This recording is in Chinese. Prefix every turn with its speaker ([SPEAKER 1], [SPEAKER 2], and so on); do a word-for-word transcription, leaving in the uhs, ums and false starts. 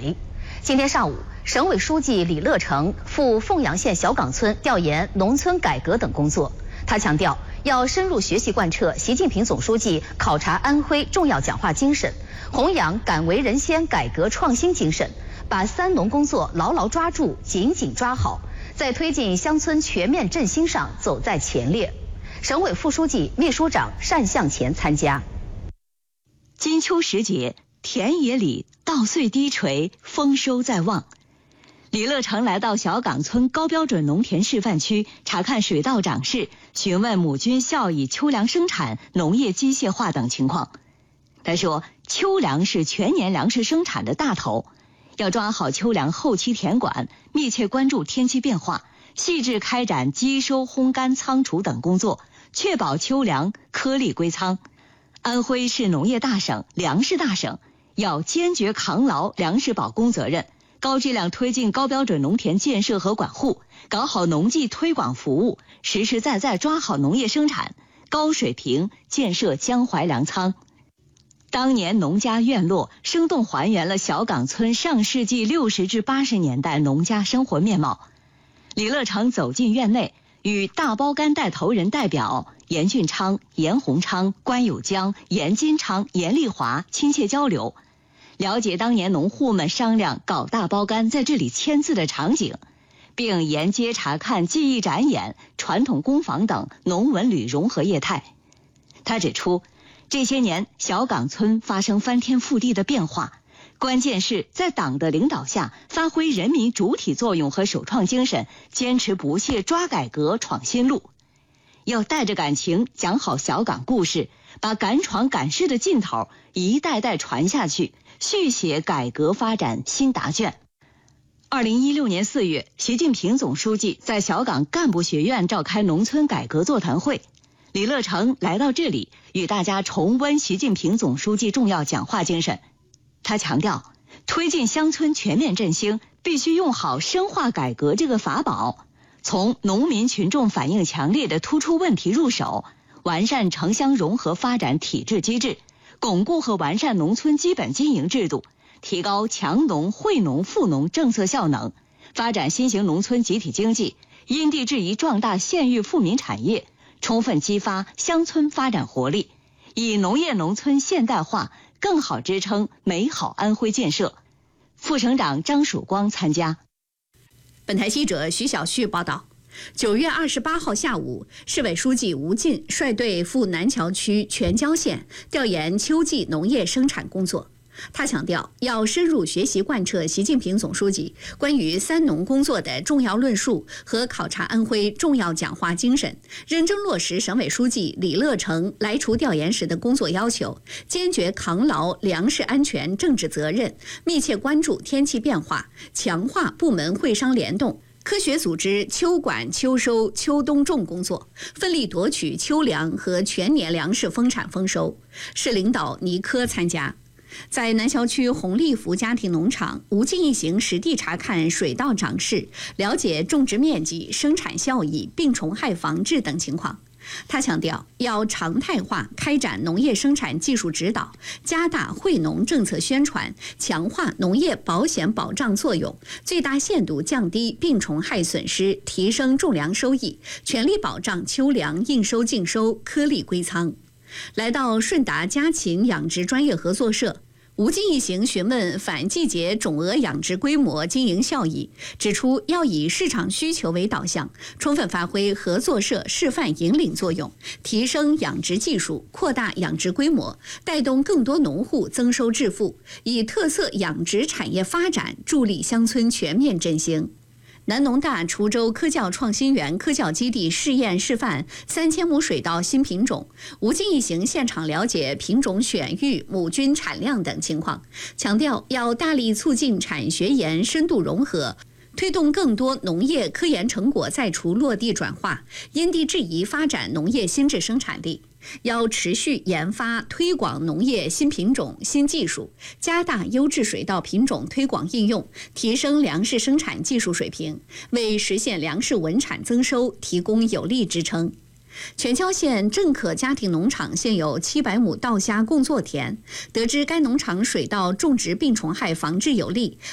[SPEAKER 1] 肥。今天上午，省委书记李乐成赴凤阳县小岗村调研农村改革等工作。他强调，要深入学习贯彻习近平总书记考察安徽重要讲话精神，弘扬敢为人先改革创新精神，把三农工作牢牢抓住、紧紧抓好，在推进乡村全面振兴上走在前列。省委副书记、秘书长单向前参加。
[SPEAKER 2] 金秋时节，田野里稻穗低垂，丰收在望。李乐成来到小岗村高标准农田示范区查看水稻长势，询问母菌效益、秋粮生产、农业机械化等情况。他说，秋粮是全年粮食生产的大头，要抓好秋粮后期田管，密切关注天气变化，细致开展机收、烘干、仓储等工作，确保秋粮颗粒归仓。安徽是农业大省、粮食大省，要坚决扛牢粮食保供责任，高质量推进高标准农田建设和管护，搞好农技推广服务，实实在在抓好农业生产，高水平建设江淮粮仓。当年农家院落生动还原了小岗村上世纪六十至八十年代农家生活面貌。李乐成走进院内，与大包干带头人代表严俊昌、严洪昌、关有江、严金昌、严丽华亲切交流，了解当年农户们商量搞大包干在这里签字的场景，并沿街查看技艺展演、传统工坊等农文旅融合业态。他指出，这些年小岗村发生翻天覆地的变化，关键是在党的领导下，发挥人民主体作用和首创精神，坚持不懈抓改革闯新路。要带着感情讲好小岗故事，把敢闯敢试的劲头一代代传下去，续写改革发展新答卷。二零一六年四月，习近平总书记在小岗干部学院召开农村改革座谈会，李乐成来到这里，与大家重温习近平总书记重要讲话精神。他强调，推进乡村全面振兴，必须用好深化改革这个法宝，从农民群众反映强烈的突出问题入手，完善城乡融合发展体制机制，巩固和完善农村基本经营制度，提高强农、惠农、富农政策效能，发展新型农村集体经济，因地制宜壮大县域富民产业，充分激发乡村发展活力，以农业农村现代化更好支撑美好安徽建设。副省长张曙光参加。
[SPEAKER 3] 本台记者徐小旭报道。九月二十八号下午，市委书记吴进率队赴南桥区全椒县调研秋季农业生产工作。他强调，要深入学习贯彻习近平总书记关于三农工作的重要论述和考察安徽重要讲话精神，认真落实省委书记李乐成来除调研时的工作要求，坚决扛牢粮食安全政治责任，密切关注天气变化，强化部门会商联动，科学组织秋管、秋收、秋冬种工作，奋力夺取秋粮和全年粮食丰产丰收。市领导倪科参加。在南桥区红利福家庭农场，吴进一行实地查看水稻长势，了解种植面积、生产效益、病虫害防治等情况。他强调，要常态化开展农业生产技术指导，加大惠农政策宣传，强化农业保险保障作用，最大限度降低病虫害损失，提升种粮收益，全力保障秋粮应收尽收，颗粒归仓。来到顺达家禽养殖专业合作社，吴进一行询问反季节种鹅养殖规模、经营效益，指出要以市场需求为导向，充分发挥合作社示范引领作用，提升养殖技术，扩大养殖规模，带动更多农户增收致富，以特色养殖产业发展助力乡村全面振兴。南农大滁州科教创新园科教基地试验示范三千亩水稻新品种，吴进一行现场了解品种选育、母菌产量等情况，强调要大力促进产学研深度融合，推动更多农业科研成果在锄落地转化，因地制宜发展农业新质生产力。要持续研发推广农业新品种新技术，加大优质水稻品种推广应用，提升粮食生产技术水平，为实现粮食稳产增收提供有力支撑。全椒县正可家庭农场现有七百亩稻虾共作田，得知该农场水稻种植病虫害防治有力，